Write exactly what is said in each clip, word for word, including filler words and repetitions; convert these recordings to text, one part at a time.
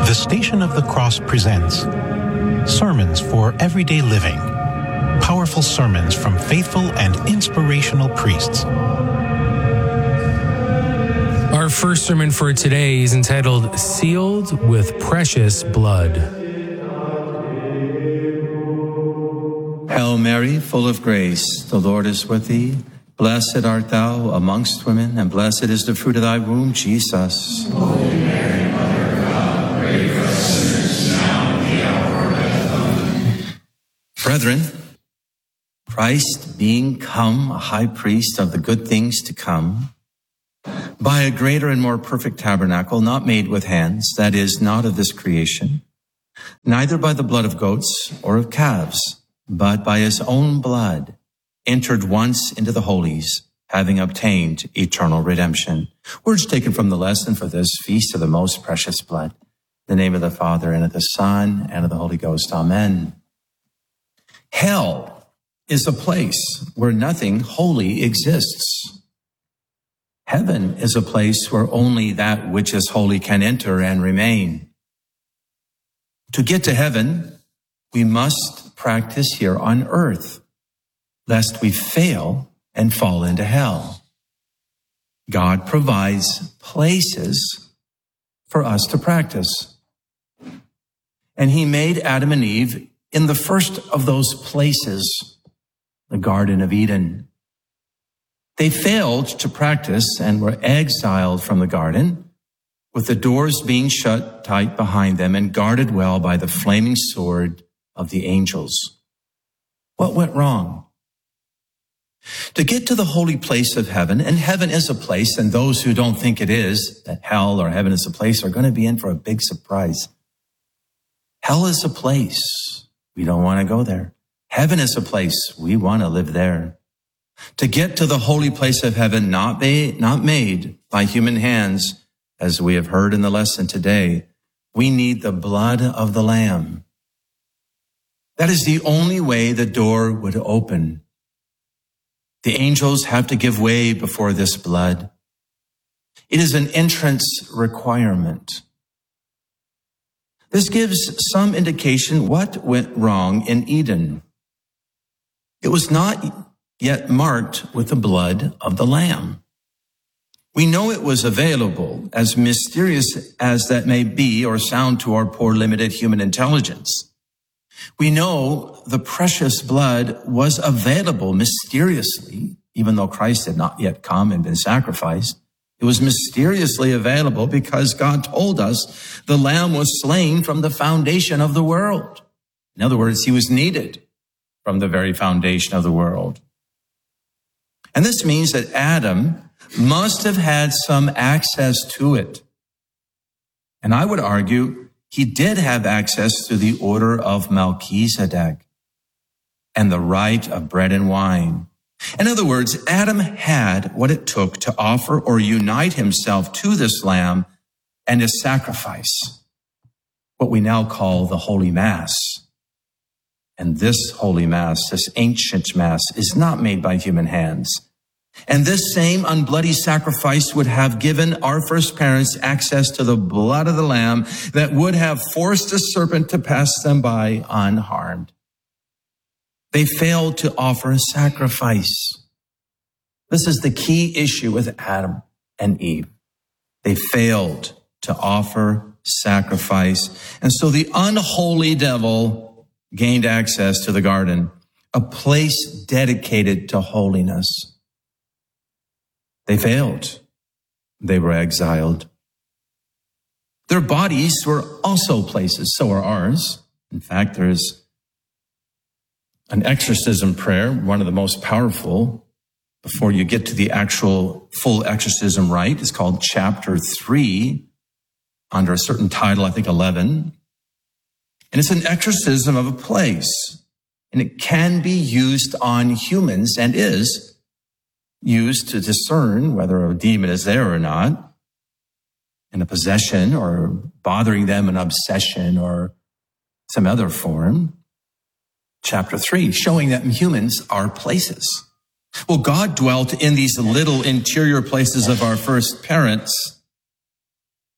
The Station of the Cross presents Sermons for Everyday Living. Powerful sermons from faithful and inspirational priests. Our first sermon for today is entitled Sealed with Precious Blood. Hail Mary, full of grace, the Lord is with thee. Blessed art thou amongst women, and blessed is the fruit of thy womb, Jesus. Holy Mary, Mother of God, pray for us sinners, now and at the hour of our death. Amen. Brethren, Christ being come a high priest of the good things to come, by a greater and more perfect tabernacle, not made with hands, that is, not of this creation, neither by the blood of goats or of calves, but by his own blood, entered once into the holies, having obtained eternal redemption. Words taken from the lesson for this feast of the most precious blood. In the name of the Father, and of the Son, and of the Holy Ghost. Amen. Hell is a place where nothing holy exists. Heaven is a place where only that which is holy can enter and remain. To get to heaven, we must practice here on earth, lest we fail and fall into hell. God provides places for us to practice. And he made Adam and Eve in the first of those places, the Garden of Eden. They failed to practice and were exiled from the garden, with the doors being shut tight behind them and guarded well by the flaming sword of the angels. What went wrong? To get to the holy place of heaven, and heaven is a place, and those who don't think it is, that hell or heaven is a place, are going to be in for a big surprise. Hell is a place. We don't want to go there. Heaven is a place. We want to live there. To get to the holy place of heaven, not, be, not made by human hands, as we have heard in the lesson today, we need the blood of the Lamb. That is the only way the door would open. The angels have to give way before this blood. It is an entrance requirement. This gives some indication what went wrong in Eden. It was not yet marked with the blood of the Lamb. We know it was available, as mysterious as that may be or sound to our poor limited human intelligence. We know the precious blood was available mysteriously, even though Christ had not yet come and been sacrificed. It was mysteriously available because God told us the Lamb was slain from the foundation of the world. In other words, he was needed from the very foundation of the world. And this means that Adam must have had some access to it. And I would argue he did have access to the order of Melchizedek and the rite of bread and wine. In other words, Adam had what it took to offer or unite himself to this lamb and his sacrifice, what we now call the Holy Mass. And this Holy Mass, this ancient Mass, is not made by human hands. And this same unbloody sacrifice would have given our first parents access to the blood of the Lamb that would have forced a serpent to pass them by unharmed. They failed to offer a sacrifice. This is the key issue with Adam and Eve. They failed to offer sacrifice. And so the unholy devil gained access to the garden, a place dedicated to holiness. They failed. They were exiled. Their bodies were also places. So are ours. In fact, there's an exorcism prayer, one of the most powerful, before you get to the actual full exorcism rite. It's called chapter three, under a certain title, I think eleven. And it's an exorcism of a place. And it can be used on humans and is used to discern whether a demon is there or not, in a possession or bothering them, an obsession or some other form. Chapter three, showing that humans are places. Well, God dwelt in these little interior places of our first parents.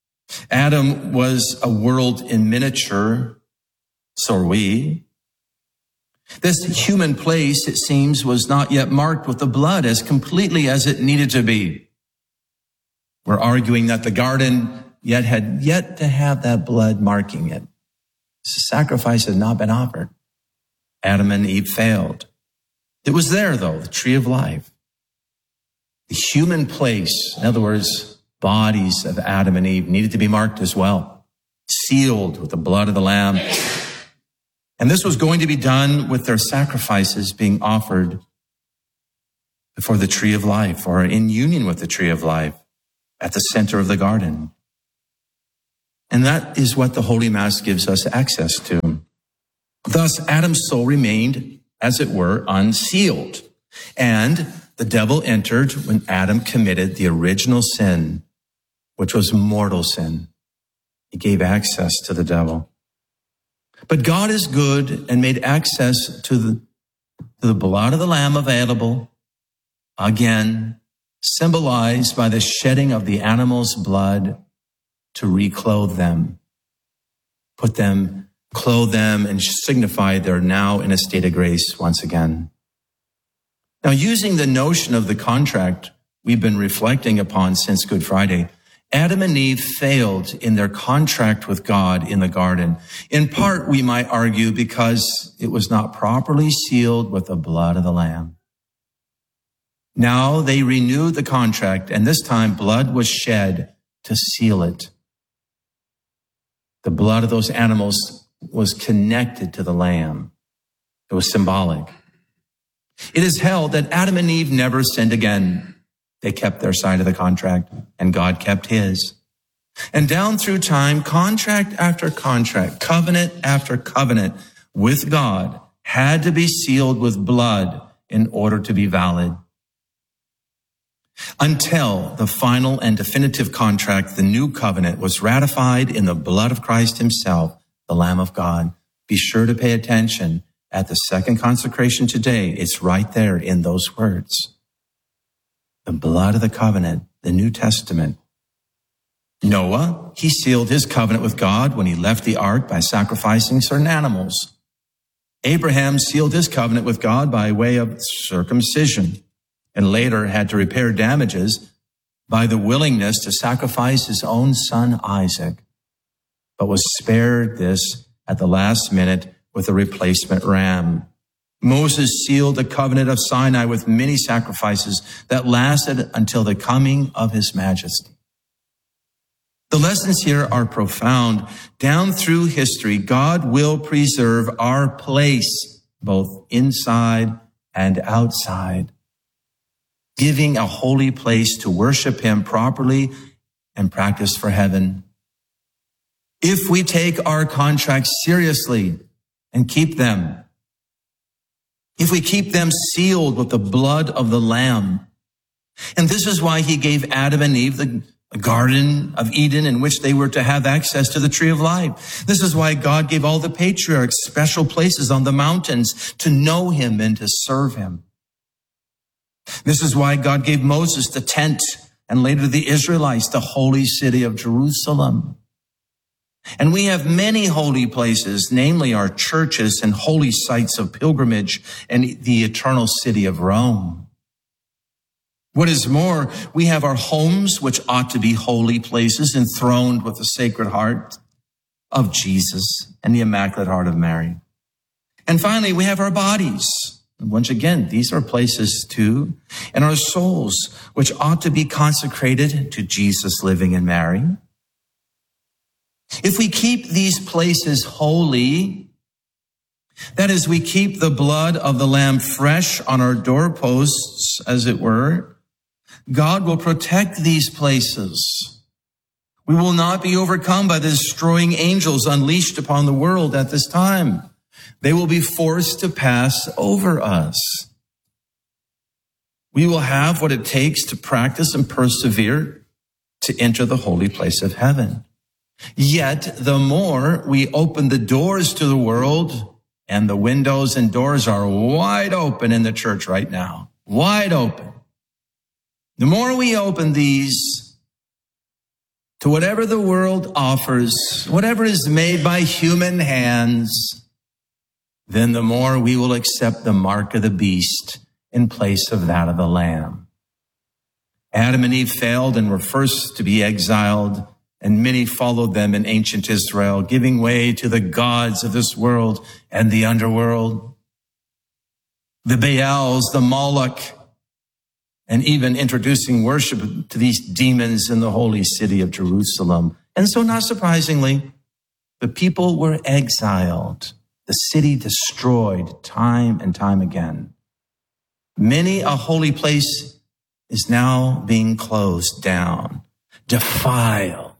Adam was a world in miniature, so are we. This human place, it seems, was not yet marked with the blood as completely as it needed to be. We're arguing that the garden yet had yet to have that blood marking it. The sacrifice had not been offered. Adam and Eve failed. It was there, though, the tree of life. The human place, in other words, bodies of Adam and Eve, needed to be marked as well, sealed with the blood of the Lamb. And this was going to be done with their sacrifices being offered before the tree of life, or in union with the tree of life at the center of the garden. And that is what the Holy Mass gives us access to. Thus, Adam's soul remained, as it were, unsealed. And the devil entered when Adam committed the original sin, which was mortal sin. He gave access to the devil. But God is good and made access to the, to the blood of the Lamb available, again, symbolized by the shedding of the animal's blood to reclothe them, put them, clothe them, and signify they're now in a state of grace once again. Now, using the notion of the contract we've been reflecting upon since Good Friday, Adam and Eve failed in their contract with God in the garden. In part, we might argue, because it was not properly sealed with the blood of the Lamb. Now they renewed the contract, and this time blood was shed to seal it. The blood of those animals was connected to the Lamb. It was symbolic. It is held that Adam and Eve never sinned again. They kept their side of the contract, and God kept his. And down through time, contract after contract, covenant after covenant with God had to be sealed with blood in order to be valid. Until the final and definitive contract, the new covenant, was ratified in the blood of Christ himself, the Lamb of God. Be sure to pay attention. At the second consecration today, it's right there in those words. The blood of the covenant, the New Testament. Noah, he sealed his covenant with God when he left the ark by sacrificing certain animals. Abraham sealed his covenant with God by way of circumcision, and later had to repair damages by the willingness to sacrifice his own son Isaac, but was spared this at the last minute with a replacement ram. Moses sealed the covenant of Sinai with many sacrifices that lasted until the coming of his majesty. The lessons here are profound. Down through history, God will preserve our place, both inside and outside, giving a holy place to worship him properly and practice for heaven. If we take our contracts seriously and keep them, if we keep them sealed with the blood of the Lamb. And this is why he gave Adam and Eve the Garden of Eden in which they were to have access to the tree of life. This is why God gave all the patriarchs special places on the mountains to know him and to serve him. This is why God gave Moses the tent, and later the Israelites the holy city of Jerusalem. And we have many holy places, namely our churches and holy sites of pilgrimage and the eternal city of Rome. What is more, we have our homes, which ought to be holy places enthroned with the Sacred Heart of Jesus and the Immaculate Heart of Mary. And finally, we have our bodies. Once again, these are places too, and our souls, which ought to be consecrated to Jesus living in Mary. If we keep these places holy, that is, we keep the blood of the Lamb fresh on our doorposts, as it were, God will protect these places. We will not be overcome by the destroying angels unleashed upon the world at this time. They will be forced to pass over us. We will have what it takes to practice and persevere to enter the holy place of heaven. Yet, the more we open the doors to the world, and the windows and doors are wide open in the church right now, wide open. The more we open these, to whatever the world offers, whatever is made by human hands, then the more we will accept the mark of the beast in place of that of the Lamb. Adam and Eve failed and were first to be exiled, and many followed them in ancient Israel, giving way to the gods of this world and the underworld, the Baals, the Moloch, and even introducing worship to these demons in the holy city of Jerusalem. And so, not surprisingly, the people were exiled, the city destroyed time and time again. Many a holy place is now being closed down, defiled,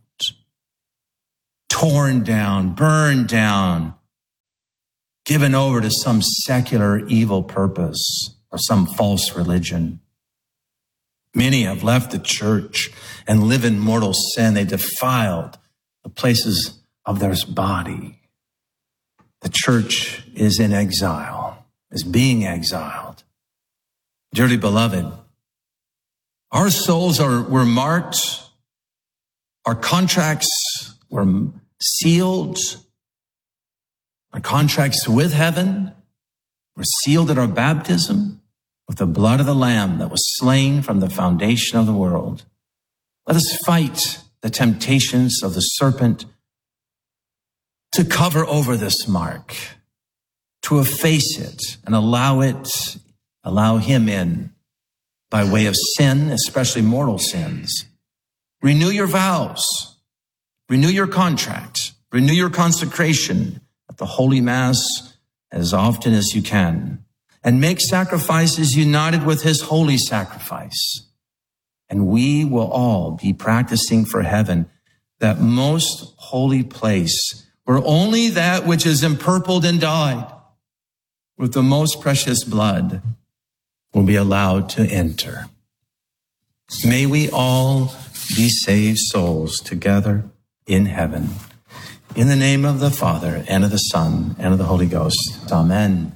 torn down, burned down, given over to some secular evil purpose or some false religion. Many have left the church and live in mortal sin. They defiled the places of their body. The church is in exile, is being exiled. Dearly beloved, our souls are were marked, our contracts were sealed, our contracts with heaven were sealed at our baptism with the blood of the Lamb that was slain from the foundation of the world. Let us fight the temptations of the serpent to cover over this mark, to efface it and allow it, allow him in by way of sin, especially mortal sins. Renew your vows, renew your contract, renew your consecration at the Holy Mass as often as you can, and make sacrifices united with his holy sacrifice. And we will all be practicing for heaven that most holy place where only that which is empurpled and dyed with the most precious blood will be allowed to enter. May we all be saved souls together in heaven. In the name of the Father, and of the Son, and of the Holy Ghost. Amen.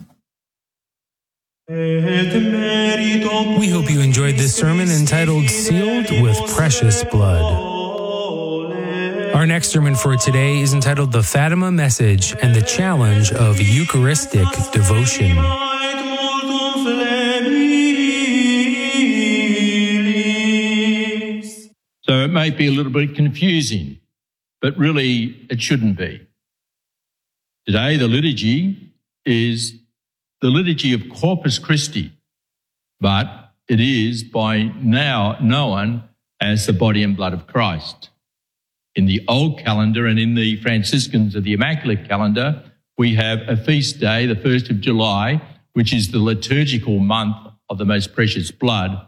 We hope you enjoyed this sermon entitled Sealed with Precious Blood. Our next sermon for today is entitled The Fatima Message and the Challenge of Eucharistic Devotion. So it may be a little bit confusing, but really it shouldn't be. Today the liturgy is the liturgy of Corpus Christi, but it is by now known as the body and blood of Christ. In the old calendar and in the Franciscans of the Immaculate Calendar, we have a feast day, the first of July, which is the liturgical month of the most precious blood,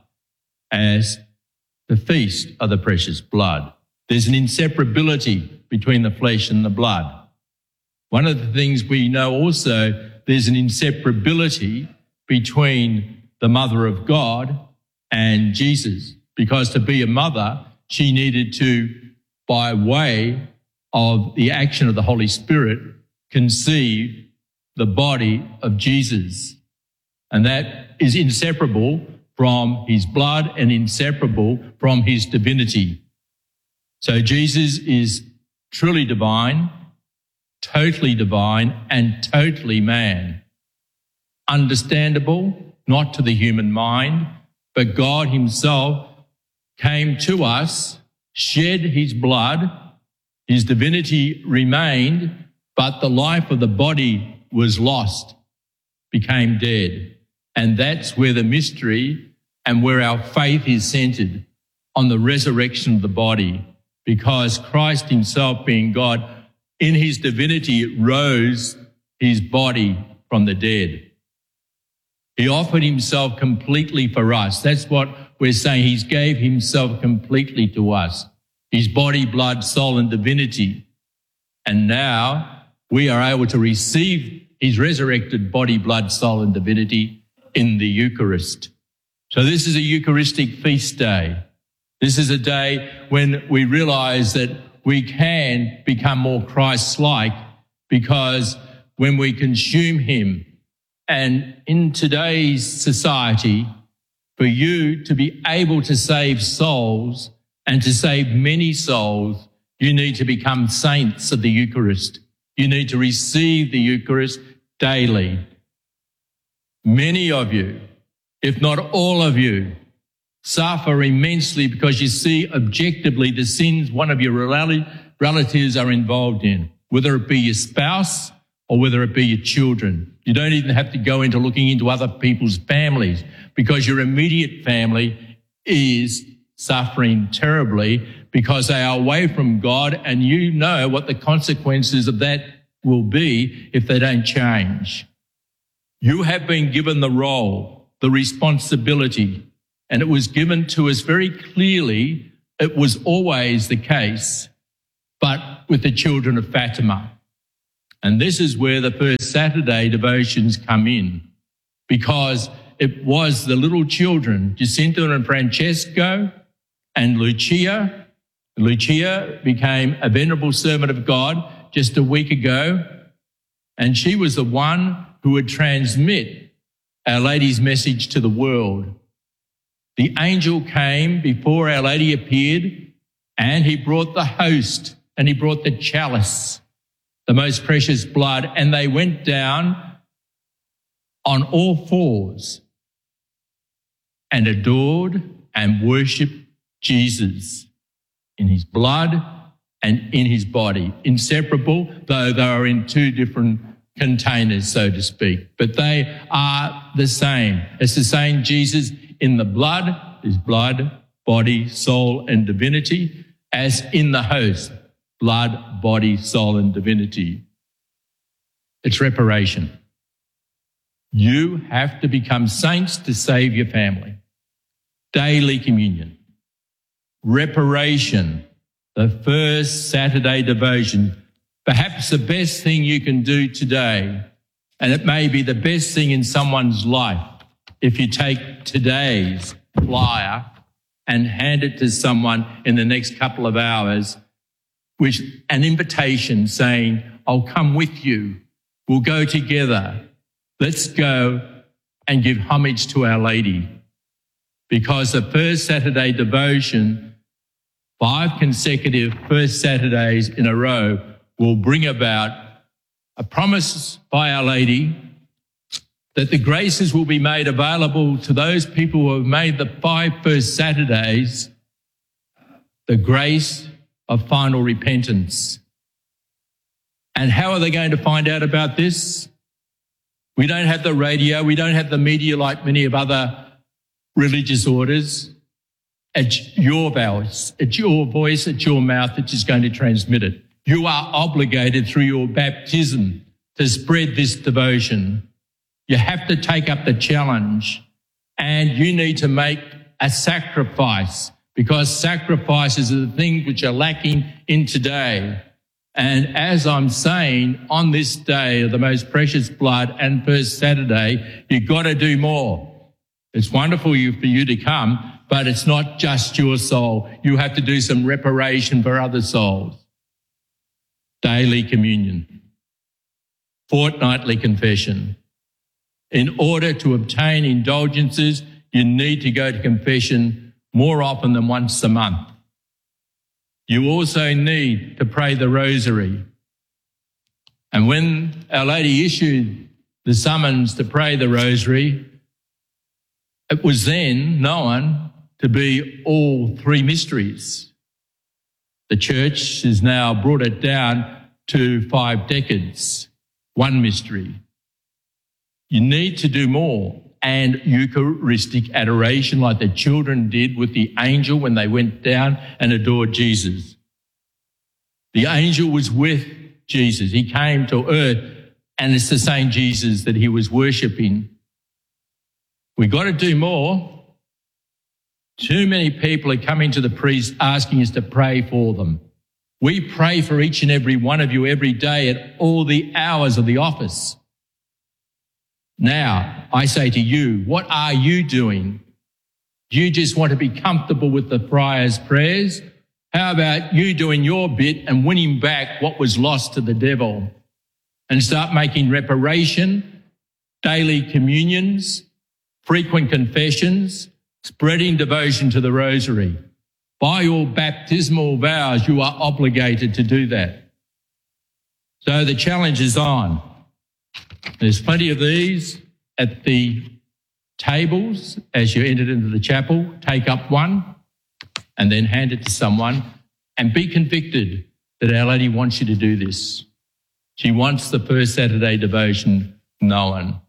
as the feast of the precious blood. There's an inseparability between the flesh and the blood. One of the things we know also, there's an inseparability between the Mother of God and Jesus, because to be a mother, she needed to, by way of the action of the Holy Spirit, conceive the body of Jesus. And that is inseparable from his blood and inseparable from his divinity. So Jesus is truly divine, totally divine, and totally man. Understandable, not to the human mind, but God himself came to us, shed his blood, his divinity remained, but the life of the body was lost, became dead. And that's where the mystery and where our faith is centered, on the resurrection of the body, because Christ himself, being God, in his divinity rose his body from the dead. He offered himself completely for us. That's what we're saying. He gave himself completely to us, his body, blood, soul, and divinity. And now we are able to receive his resurrected body, blood, soul, and divinity in the Eucharist. So this is a Eucharistic feast day. This is a day when we realize that we can become more Christ-like, because when we consume him, and in today's society, for you to be able to save souls and to save many souls, You need to become saints of the Eucharist. You need to receive the Eucharist daily. Many of you, if not all of you, suffer immensely because you see objectively the sins one of your relatives are involved in, whether it be your spouse or whether it be your children. You don't even have to go into looking into other people's families because your immediate family is suffering terribly because they are away from God, and you know what the consequences of that will be if they don't change. You have been given the role, the responsibility, and it was given to us very clearly. It was always the case, but with the children of Fatima. And this is where the first Saturday devotions come in, because it was the little children, Jacinta and Francesco and Lucia. Lucia became a venerable servant of God just a week ago, and she was the one who would transmit Our Lady's message to the world. The angel came before Our Lady appeared, and he brought the host, and he brought the chalice, the most precious blood, and they went down on all fours and adored and worshipped Jesus in his blood and in his body, inseparable, though they are in two different containers, so to speak. But they are the same. It's the same Jesus in the blood, his blood, body, soul, and divinity, as in the host, blood, body, soul, and divinity. It's reparation. You have to become saints to save your family. Daily communion. Reparation. The first Saturday devotion. Perhaps the best thing you can do today, and it may be the best thing in someone's life, if you take today's flyer and hand it to someone in the next couple of hours, with an invitation saying, I'll come with you. We'll go together. Let's go and give homage to Our Lady. Because the first Saturday devotion, five consecutive first Saturdays in a row, will bring about a promise by Our Lady that the graces will be made available to those people who have made the five first Saturdays the grace of final repentance. And how are they going to find out about this? We don't have the radio, we don't have the media like many of other religious orders. It's your voice, it's your voice, it's your mouth that is going to transmit it. You are obligated through your baptism to spread this devotion. You have to take up the challenge, and you need to make a sacrifice, because sacrifices are the things which are lacking in today. And as I'm saying, on this day of the most precious blood and first Saturday, you've got to do more. It's wonderful for you to come, but it's not just your soul. You have to do some reparation for other souls. Daily communion. Fortnightly confession. In order to obtain indulgences, you need to go to confession more often than once a month. You also need to pray the rosary. And when Our Lady issued the summons to pray the rosary, it was then known to be all three mysteries. The Church has now brought it down to five decades, one mystery. You need to do more, and Eucharistic adoration like the children did with the angel when they went down and adored Jesus. The angel was with Jesus. He came to earth, and it's the same Jesus that he was worshipping. We've got to do more. Too many people are coming to the priest asking us to pray for them. We pray for each and every one of you every day at all the hours of the office. Now, I say to you, what are you doing? Do you just want to be comfortable with the friar's prayers? How about you doing your bit and winning back what was lost to the devil, and start making reparation, daily communions, frequent confessions, spreading devotion to the rosary? By your baptismal vows, you are obligated to do that. So the challenge is on. There's plenty of these at the tables as you entered into the chapel. Take up one and then hand it to someone and be convicted that Our Lady wants you to do this. She wants the first Saturday devotion known.